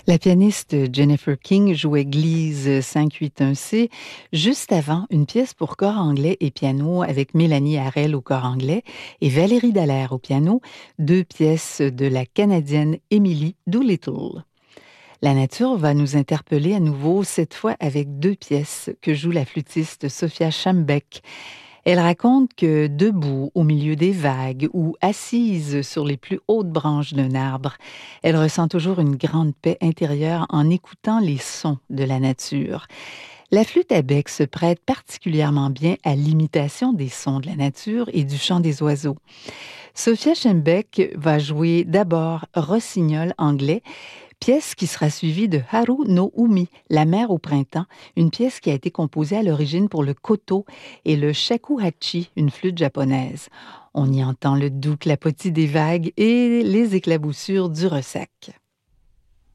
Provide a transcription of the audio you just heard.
La pianiste Jennifer King jouait Gliese 581C juste avant une pièce pour chœur anglais et piano avec Mélanie Harel au chœur anglais et Valérie Dallaire au piano, deux pièces de la Canadienne Emily Doolittle. La nature va nous interpeller à nouveau, cette fois avec deux pièces que joue la flûtiste Sophia Schembeck. Elle raconte que debout au milieu des vagues ou assise sur les plus hautes branches d'un arbre, elle ressent toujours une grande paix intérieure en écoutant les sons de la nature. La flûte à bec se prête particulièrement bien à l'imitation des sons de la nature et du chant des oiseaux. Sophia Schembeck va jouer d'abord Rossignol anglais, pièce qui sera suivie de Haru no Umi, La mer au printemps, une pièce qui a été composée à l'origine pour le koto et le shakuhachi, une flûte japonaise. On y entend le doux clapotis des vagues et les éclaboussures du ressac.